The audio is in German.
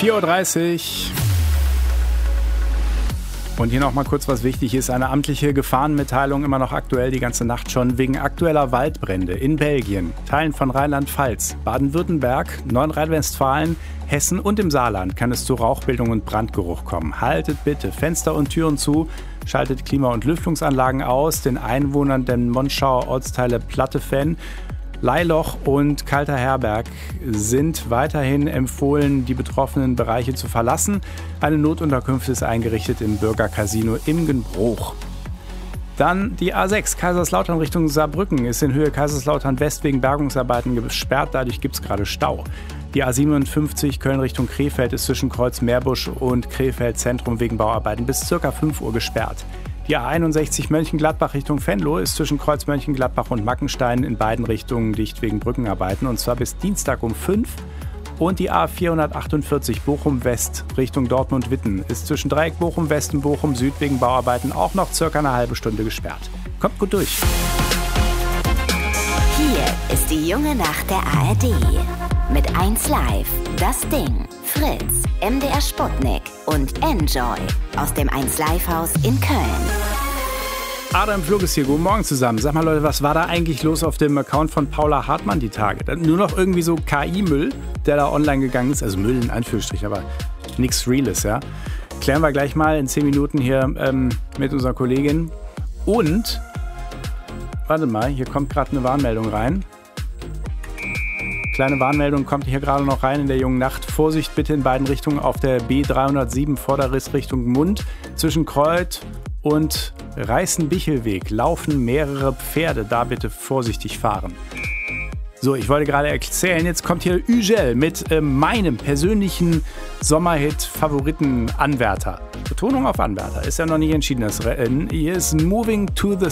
4:30 Uhr. Und hier noch mal kurz, was wichtig ist. Eine amtliche Gefahrenmitteilung, immer noch aktuell die ganze Nacht schon, wegen aktueller Waldbrände in Belgien, Teilen von Rheinland-Pfalz, Baden-Württemberg, Nordrhein-Westfalen, Hessen und im Saarland kann es zu Rauchbildung und Brandgeruch kommen. Haltet bitte Fenster und Türen zu, schaltet Klima- und Lüftungsanlagen aus, den Einwohnern der Monschauer Ortsteile Plattefenn, Leiloch und Kalter Herberg sind weiterhin empfohlen, die betroffenen Bereiche zu verlassen. Eine Notunterkunft ist eingerichtet im Bürgercasino Imgenbruch. Dann die A6 Kaiserslautern Richtung Saarbrücken ist in Höhe Kaiserslautern West wegen Bergungsarbeiten gesperrt, dadurch gibt es gerade Stau. Die A57 Köln Richtung Krefeld ist zwischen Kreuz Meerbusch und Krefeld Zentrum wegen Bauarbeiten bis ca. 5 Uhr gesperrt. Die A61 Mönchengladbach Richtung Venlo ist zwischen Kreuz Mönchengladbach und Mackenstein in beiden Richtungen dicht wegen Brückenarbeiten und zwar bis Dienstag um 5. Und die A448 Bochum West Richtung Dortmund-Witten ist zwischen Dreieck Bochum West und Bochum Süd wegen Bauarbeiten auch noch circa eine halbe Stunde gesperrt. Kommt gut durch. Hier ist die junge Nacht der ARD. Mit 1Live, Das Ding, Fritz, MDR Sputnik und Enjoy aus dem 1Live-Haus in Köln. Adam Flug ist hier. Guten Morgen zusammen. Sag mal Leute, was war da eigentlich los auf dem Account von Paula Hartmann die Tage? Nur noch irgendwie so KI-Müll, der da online gegangen ist. Also Müll in Anführungsstrichen, aber nichts Reales, ja. Klären wir gleich mal in 10 Minuten hier mit unserer Kollegin. Und, warte mal, hier kommt gerade eine Warnmeldung rein. Kleine Warnmeldung kommt hier gerade noch rein in der jungen Nacht. Vorsicht bitte in beiden Richtungen auf der B307 Vorderriss Richtung Mund. Zwischen Kreuth und Reißen-Bichelweg laufen mehrere Pferde. Da bitte vorsichtig fahren. So, ich wollte gerade erzählen, jetzt kommt hier Ügel mit meinem persönlichen Sommerhit-Favoriten-Anwärter. Betonung auf Anwärter, ist ja noch nicht entschieden das Rennen. Hier ist Moving to the